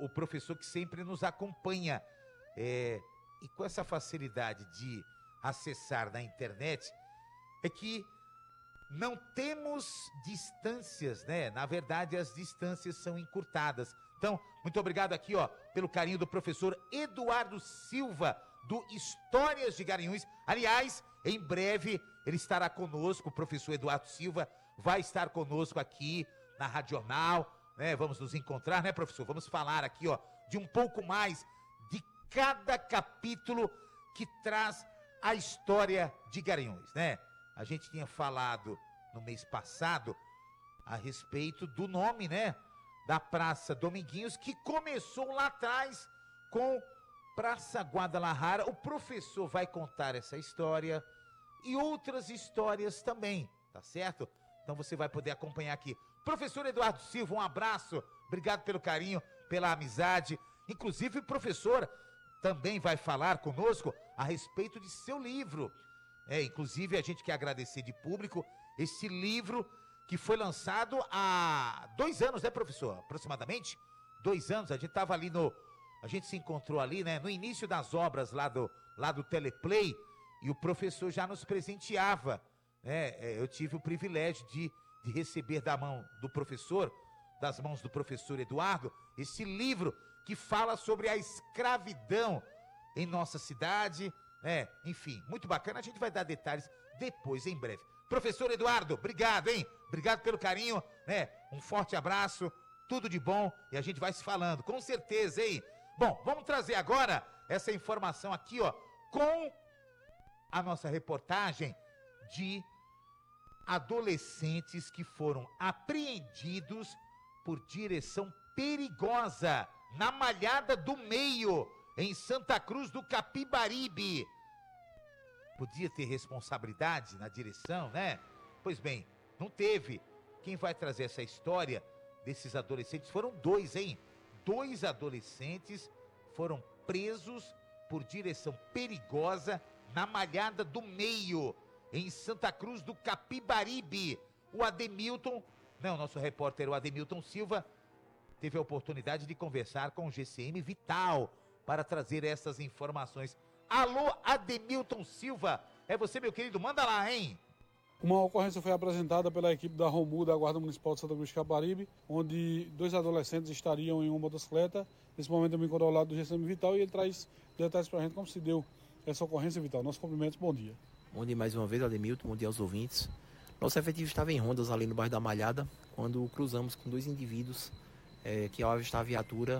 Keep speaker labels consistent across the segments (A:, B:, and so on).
A: o professor que sempre nos acompanha. E com essa facilidade de acessar na internet, é que não temos distâncias, né? Na verdade, as distâncias são encurtadas. Então, muito obrigado aqui, ó, pelo carinho do professor Eduardo Silva, do Histórias de Garanhuns. Aliás, em breve ele estará conosco, o professor Eduardo Silva vai estar conosco aqui na Rádio Jornal, né? Vamos nos encontrar, né, professor? Vamos falar aqui, ó, de um pouco mais de cada capítulo que traz a história de Garanhuns, né? A gente tinha falado no mês passado a respeito do nome, né, da Praça Dominguinhos, que começou lá atrás com Praça Guadalajara. O professor vai contar essa história e outras histórias também, tá certo? Então você vai poder acompanhar aqui. Professor Eduardo Silva, um abraço, obrigado pelo carinho, pela amizade. Inclusive o professor também vai falar conosco a respeito de seu livro. Inclusive a gente quer agradecer de público esse livro que foi lançado há 2 anos, né, professor? Aproximadamente 2 anos. A gente se encontrou ali, né, no início das obras lá do Teleplay, e o professor já nos presenteava, né? Eu tive o privilégio de receber das mãos do professor Eduardo, esse livro que fala sobre a escravidão em nossa cidade. Enfim, muito bacana, a gente vai dar detalhes depois, em breve. Professor Eduardo, obrigado, hein? Obrigado pelo carinho, né? Um forte abraço, tudo de bom, e a gente vai se falando, com certeza, hein? Bom, vamos trazer agora essa informação aqui, ó, com a nossa reportagem de adolescentes que foram apreendidos por direção perigosa na Malhada do Meio, em Santa Cruz do Capibaribe. Podia ter responsabilidade na direção, né? Pois bem, não teve. Quem vai trazer essa história desses adolescentes foram 2, hein? 2 adolescentes foram presos por direção perigosa na Malhada do Meio, em Santa Cruz do Capibaribe. O nosso repórter, o Ademilton Silva, teve a oportunidade de conversar com o GCM Vital para trazer essas informações. Alô, Ademilton Silva, é você, meu querido, manda lá, hein?
B: Uma ocorrência foi apresentada pela equipe da ROMU, da Guarda Municipal de Santa Cruz do Capibaribe, onde 2 adolescentes estariam em uma motocicleta. Nesse momento eu me encontro ao lado do GCM Vital e ele traz detalhes para a gente como se deu essa ocorrência, Vital. Nossos cumprimentos, bom dia.
C: Bom dia mais uma vez, Ademilton, bom dia aos ouvintes. Nosso efetivo estava em rondas ali no bairro da Malhada, quando cruzamos com 2 indivíduos que, ao avistar a viatura,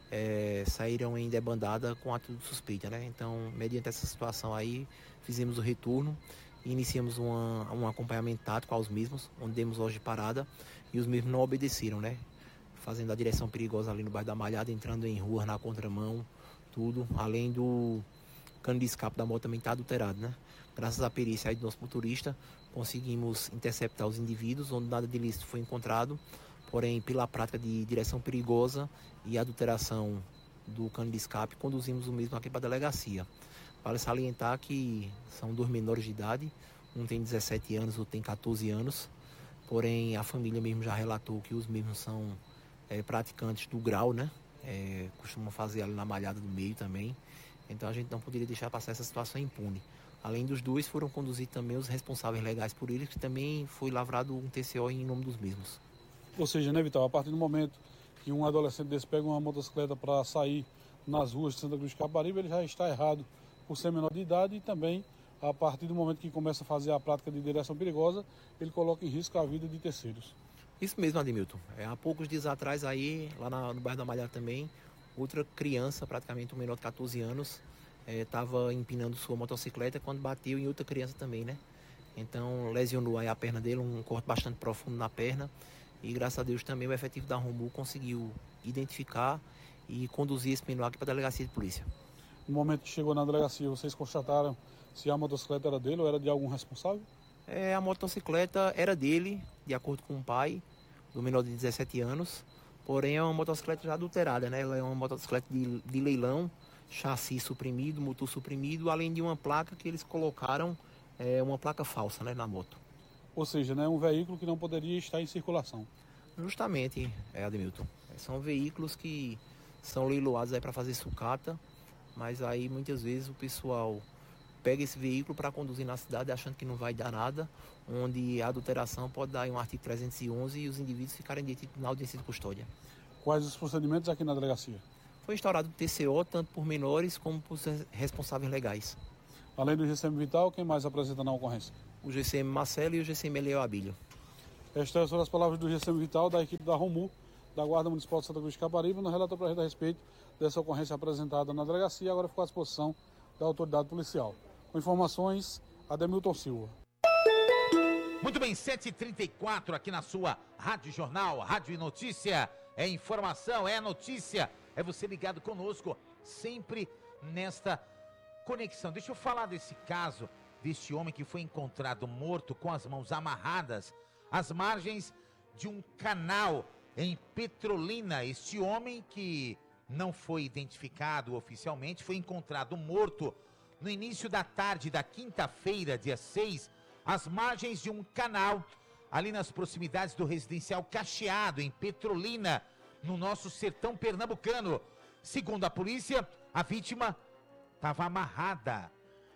C: saíram em debandada com atitude suspeita, né? Então, mediante essa situação aí, fizemos o retorno e iniciamos um acompanhamento tático aos mesmos, onde demos loja de parada e os mesmos não obedeceram, né? Fazendo a direção perigosa ali no bairro da Malhada, entrando em ruas na contramão, tudo, além do cano de escape da moto também está adulterado, né? Graças à perícia aí do nosso motorista, conseguimos interceptar os indivíduos, onde nada de ilícito foi encontrado, porém, pela prática de direção perigosa e adulteração do cano de escape, conduzimos o mesmo aqui para a delegacia. Vale salientar que são 2 menores de idade, um tem 17 anos, outro tem 14 anos, porém a família mesmo já relatou que os mesmos são praticantes do grau, né? Costumam fazer ali na Malhada do Meio também, então a gente não poderia deixar passar essa situação impune. Além dos 2, foram conduzidos também os responsáveis legais por eles, que também foi lavrado um TCO em nome dos mesmos.
B: Ou seja, né, Vital, a partir do momento que um adolescente desse pega uma motocicleta para sair nas ruas de Santa Cruz do Capibaribe, ele já está errado por ser menor de idade, e também, a partir do momento que começa a fazer a prática de direção perigosa, ele coloca em risco a vida de terceiros.
C: Isso mesmo, Ademilton. Há poucos dias atrás aí, lá no bairro da Malhada também, outra criança, praticamente um menor de 14 anos, estava empinando sua motocicleta quando bateu em outra criança também, né? Então lesionou aí a perna dele, um corte bastante profundo na perna, e graças a Deus também o efetivo da ROMU conseguiu identificar e conduzir esse menor aqui para a delegacia de polícia.
B: No momento que chegou na delegacia, vocês constataram se a motocicleta era dele ou era de algum responsável?
C: A motocicleta era dele, de acordo com o pai, do menor de 17 anos, porém é uma motocicleta já adulterada, né? Ela é uma motocicleta de leilão, chassi suprimido, motor suprimido, além de uma placa que eles colocaram, uma placa falsa, né, na moto.
B: Ou seja, né, um veículo que não poderia estar em circulação.
C: Justamente, Ademilton. São veículos que são leiloados aí para fazer sucata, mas aí muitas vezes o pessoal pega esse veículo para conduzir na cidade achando que não vai dar nada, onde a adulteração pode dar em um artigo 311 e os indivíduos ficarem detidos na audiência de custódia.
B: Quais os procedimentos aqui na delegacia?
C: Foi instaurado o TCO tanto por menores como por responsáveis legais.
B: Além do GCM Vital, quem mais apresenta na ocorrência?
C: O GCM Marcelo e o GCM Eleo Abílio.
B: Estas são as palavras do GCM Vital, da equipe da ROMU, da Guarda Municipal de Santa Cruz de Caparibe, no relatório para a gente a respeito dessa ocorrência apresentada na delegacia, agora ficou à disposição da autoridade policial. Com informações, Ademilton Silva.
A: Muito bem, 7h34 aqui na sua Rádio Jornal, Rádio e Notícia. É informação, é notícia, é você ligado conosco, sempre nesta conexão. Deixa eu falar desse caso, deste homem que foi encontrado morto com as mãos amarradas às margens de um canal em Petrolina. Este homem, que não foi identificado oficialmente, foi encontrado morto no início da tarde da quinta-feira, dia 6, às margens de um canal, ali nas proximidades do residencial Cacheado, em Petrolina, no nosso sertão pernambucano. Segundo a polícia, a vítima estava amarrada,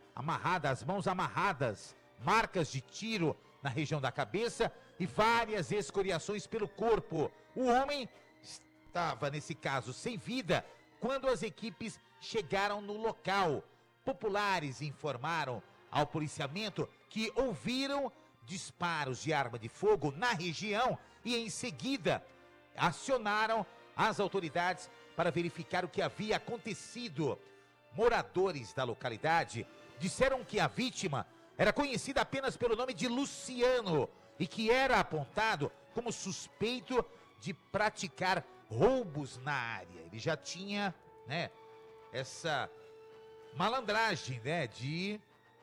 A: as mãos amarradas, marcas de tiro na região da cabeça e várias escoriações pelo corpo. O homem estava, nesse caso, sem vida quando as equipes chegaram no local. Populares informaram ao policiamento que ouviram disparos de arma de fogo na região e, em seguida, acionaram as autoridades para verificar o que havia acontecido. Moradores da localidade disseram que a vítima era conhecida apenas pelo nome de Luciano e que era apontado como suspeito de praticar roubos na área. Ele já tinha, essa malandragem, de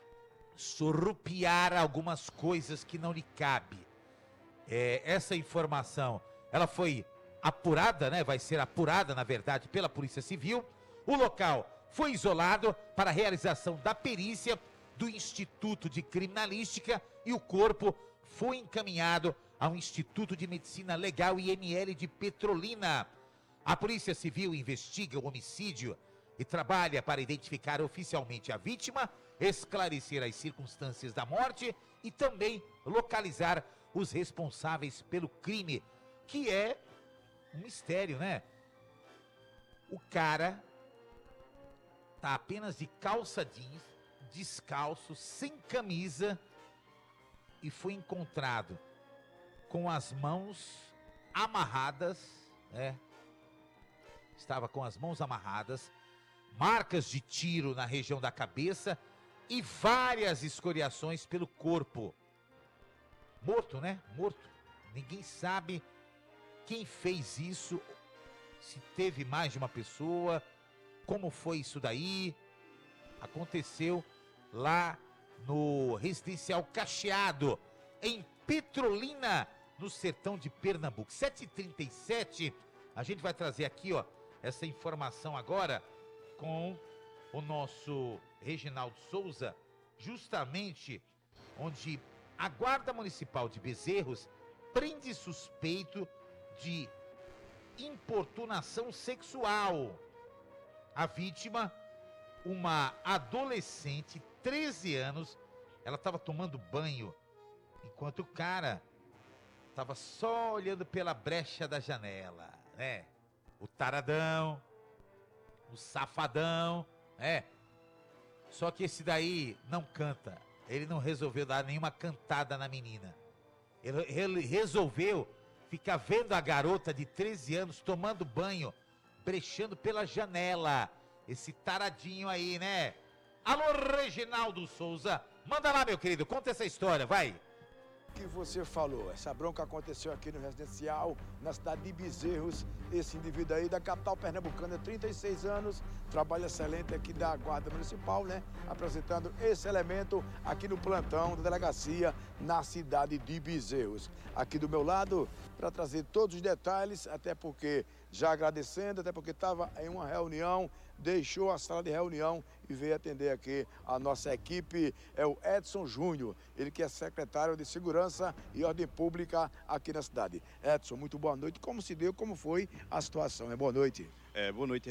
A: surrupiar algumas coisas que não lhe cabe. Essa informação, ela foi apurada, vai ser apurada, na verdade, pela Polícia Civil. O local foi isolado para a realização da perícia do Instituto de Criminalística e o corpo foi encaminhado ao Instituto de Medicina Legal IML de Petrolina. A Polícia Civil investiga o homicídio e trabalha para identificar oficialmente a vítima, esclarecer as circunstâncias da morte e também localizar os responsáveis pelo crime, que é um mistério, O cara tá apenas de calça jeans, descalço, sem camisa e foi encontrado com as mãos amarradas, Estava com as mãos amarradas, marcas de tiro na região da cabeça e várias escoriações pelo corpo. Morto, Morto. Ninguém sabe quem fez isso, se teve mais de uma pessoa, como foi isso daí. Aconteceu lá no residencial Cacheado, em Petrolina, no sertão de Pernambuco. 7h37, a gente vai trazer aqui, essa informação agora com o nosso Reginaldo Souza, justamente onde a Guarda Municipal de Bezerros prende suspeito de importunação sexual. A vítima, uma adolescente, 13 anos, ela estava tomando banho, enquanto o cara estava só olhando pela brecha da janela, O taradão, o safadão, Só que esse daí não canta. Ele não resolveu dar nenhuma cantada na menina. Ele resolveu ficar vendo a garota de 13 anos tomando banho, brechando pela janela. Esse taradinho aí, Alô, Reginaldo Souza. Manda lá, meu querido, conta essa história, vai.
D: Que você falou, essa bronca aconteceu aqui no residencial, na cidade de Bezerros. Esse indivíduo aí da capital pernambucana, 36 anos, trabalho excelente aqui da Guarda Municipal, apresentando esse elemento aqui no plantão da delegacia na cidade de Bezerros. Aqui do meu lado, para trazer todos os detalhes, até porque já agradecendo, até porque estava em uma reunião, deixou a sala de reunião e veio atender aqui a nossa equipe. É o Edson Júnior, ele que é secretário de Segurança e Ordem Pública aqui na cidade. Edson, muito boa noite. Como se deu, como foi a situação? Boa noite.
E: Boa noite,